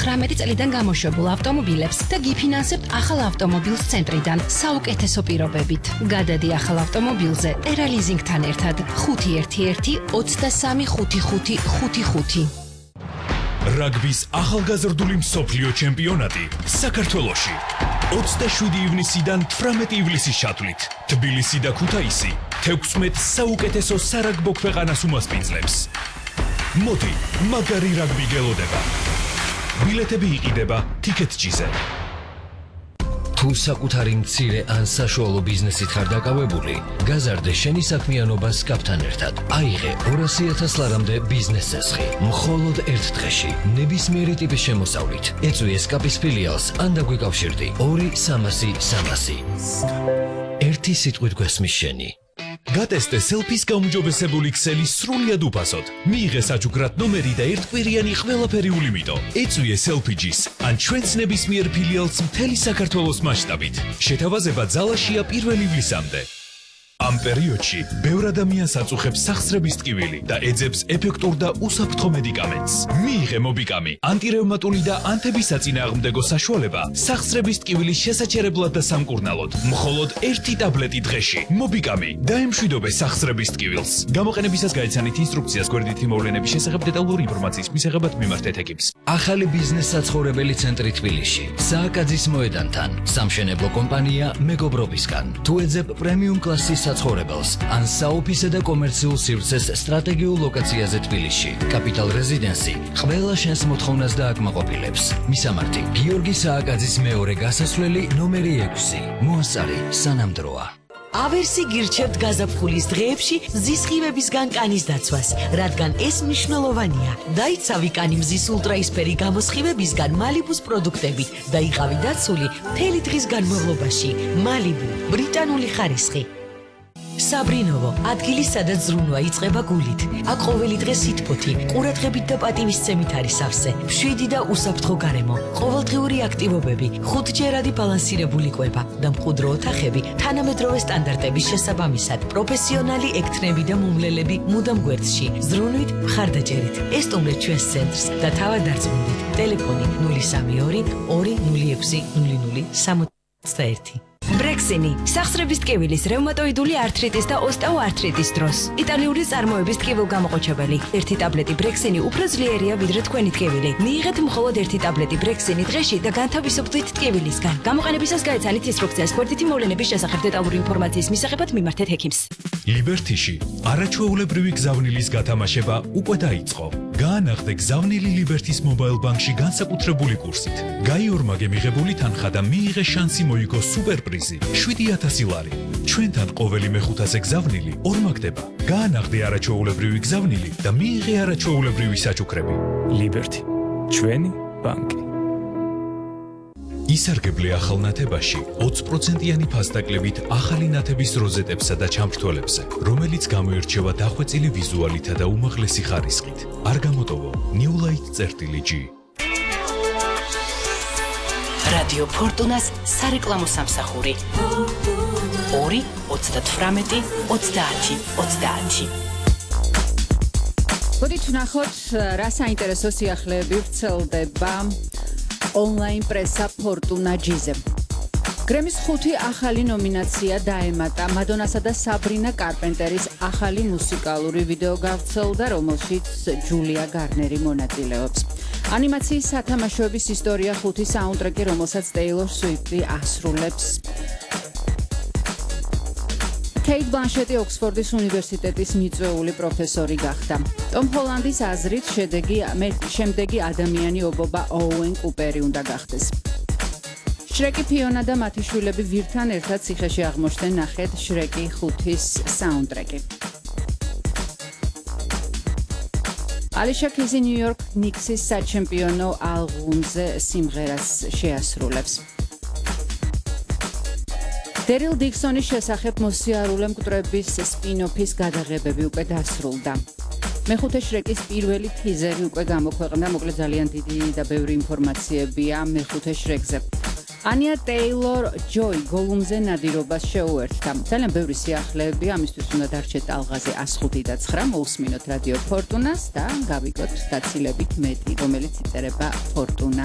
2019 წლიდან გამოშვებულ ავტომობილებს და გიფინანსებთ ახალ ავტომობილს ცენტრიდან საუკეთესო პირობებით. გადადი ახალ ავტომობილზე Tera Leasing-თან ერთად 511 23 55 55. რაგბის ახალგაზრდული მსოფლიო ჩემპიონატი საქართველოში 27 ივნისიდან 18 ივლისის ჩათვლით თბილისი და ქუთაისი 16 საუკეთესო სარაგბო ქვეყანას უმასპინძლებს. მოდი, მაგარი რაგბი გელოდება. ბილეთები იყიდება Ticket.gz-ზე. თუ საკუთარი მცირე ან საშუალო ბიზნესით ხარ დაკავებული, გაზარდე შენი საქმიანობა SCAP-თან ერთად. აიღე 200,000 ლარამდე ბიზნეს წესხი. მხოლოდ ერთ დღეში, ნებისმიერი ტიპის შემოსავლით. ეწვი SCAP-ის ფილიალს ან დაგვიკავშირდი 2-300-300. ერთი სიტყვით გვესმის შენი. გატესტე selfie-ს გაუმჯობესებული ქსელი სრულიად უფასოდ. მიიღე საჩუქრად ნომერი და ერთკვირიანი ყველაფერი ულიმიტო. ეწვიე selfie-ს ან ჩვენს ნებისმიერ ფილიალს მთელი საქართველოს მასშტაბით. შეთავაზება ძალაშია 1 ივლისამდე. ამ პერიოდში ბევრ ადამიანს აწუხებს სახსრების ტკივილი და ეძებს ეფექტურ და უსაფრთხო მედიკამენტს. მიიღე მობიკამი, ანტირევმატული და ანთებისაწინააღმდეგო საშუალება სახსრების ტკივილის შესაჩერებლად და სამკურნალოდ. მხოლოდ 1 ტაბლეტი დღეში. მობიკამი დაემშვიდობე სახსრების ტკივილს. გამოყენებისას გაეცანით ინსტრუქციას გვერდითი მოვლენების შესახებ დეტალური ინფორმაციის მისაღებად მიმართეთ ეკიპს. ახალი ბიზნეს საცხოვრებელი ცენტრი თბილისში. სააკაძის მოედანთან. სამშენებლო კომპანია მეგობრობისგან. თუ ეძებ პრემიუმ კლასის საცხოვრებელს ან საოფისე და კომერციულ სივრცეს სტრატეგიულ ლოკაციაზე თბილისში. Capital Residency ყველა შენს მოთხოვნას დააკმაყოფილებს. მისამართი: გიორგი სააკაძის მეორე გასასვლელი ნომერი 6. მოასწარი სანამდროა. ავერსი გირჩევთ გაზაფხულის დღეებში მზისხივებისგან კანის დაცვას, რადგან ეს მნიშვნელოვანია. დაიცავი კანი მზის ულტრაისფერი გამოსხივებისგან მალიბუს პროდუქტები და იყავი დაცული მთელი დღის განმავლობაში. მალიბუ, ბრიტანული ხარისხი. საბრინოვო, ადგილი სადაც ზრუნვა იწყება გულით. აქ ყოველი დღე სითბოთი, ყურადღებით და პატივისცემით არის სავსე. მშვიდი და უსაფრთხო გარემო, ყოველდღიური აქტივობები, 5ჯერადი ბალანსირებული კვება და მყუდრო ოთახები თანამედროვე სტანდარტების შესაბამისად. პროფესიონალი ექთნები და მომლელები მუდამ გვერდში. ზრუნვით, მხარდაჭერით. ესტუმრეთ ჩვენს ცენტრს და თავად დარწმუნდით. ტელეფონი 032 206 0061. ბრექსინი, სახსრების ტკივილის, რევმატოიდული ართრიტის და ოსტეოართრიტის დროს. იტალიური წარმოების ტკივილგამოყოჩებელი. 1 ტაბლეტი ბრექსინი უფრო ძლიერია ვიდრე თქვენი ტკივილი. მიიღეთ მხოლოდ 1 ტაბლეტი ბრექსინი დღეში და განთავისუფლდით ტკივილისგან. გამოყენებისას გაეცანით ინსტრუქციას გვერდითი მოვლენების შესახებ დეტალური ინფორმაციის მისაღებად მიმართეთ ექიმს. ლიბერტიში არაჩვეულებრივი გზავნილის გათამაშება უკვე დაიწყო. გაანაღდე გზავნილი ლიბერტის მობაილ ბანკში განსაკუთრებული კურსით. გაიორმაგე მიღებული თანხა და მიიღე შანსი მოიგო სუპერპრიზი 7,000 ლარი. ჩვენთან ყოველი მეხუთაზე გზავნილი ორმაგდება. გაანაღდე არაჩვეულებრივი გზავნილი და მიიღე არაჩვეულებრივი საჩუქრები. ლიბერტი, ჩვენი ბანკი. ისარგებლე ახალ ნათებაში 20%-იანი ფასდაკლებით ახალი ნათების როზეტებსა და ჩამრთველებზე, რომელიც გამოირჩევა დახვეწილი ვიზუალითა და უმაღლესი ხარისხით. არ გამოტოვო Newlight.G. რადიო ფორტუნას სარეკლამო სამსახური 2 38 30 30. მოდით ვნახოთ, რა საინტერესო სიახლეები ვრცელდება ონლაინ პრესა Fortuna.G-ზე. გრემის 5 ახალი ნომინაცია დაემატა მადონასა და საბრინა კარპენტერის ახალი მუსიკალური ვიდეო გავრცელდა, რომელშიც ჯულია გარნერი მონაწილეობს. ანიმაციის სათამაშოების ისტორია 5 საუნდტრეკი, რომელსაც Taylor Swift ასრულებს. Kate Blanchett ოქსფორდის უნივერსიტეტის მიწვეული პროფესორი გახდა. Tom Hollandis აზრით შემდეგი ადამიანი ობობა Owen Cooperi უნდა გახდეს. შრეკი ფიონა და მათი შვილები ვირთან ერთად ციხეში აღმოჩნდნენ, ნახეთ შრეკი 5-ის საუნდტრეკი. Alicia Keys New York Knicks-ის საჩემპიონო ალბომზე სიმღერას შეასრულებს. Daryl Dixon-ის შესახებ მოსიარულე მკვდრების სპინ-ოფის გადაღებები უკვე დასრულდა. მეხუთე შრეკის პირველი თიზერი უკვე გამოქვეყნდა, მოკლედ ძალიან დიდი და ბევრი ინფორმაციებია მეხუთე შრეკზე. Anya Taylor-Joy გოლუმზე ნადირობას შეუერთდა. ძალიან ბევრი სიახლეებია, ამისთვის უნდა დარჩეთ ალღაზე 105.9, მოусმინოთ რადიო ფორტუნას და გავიგოთ გაცილებით მეტი, რომელიც იწერება Fortuna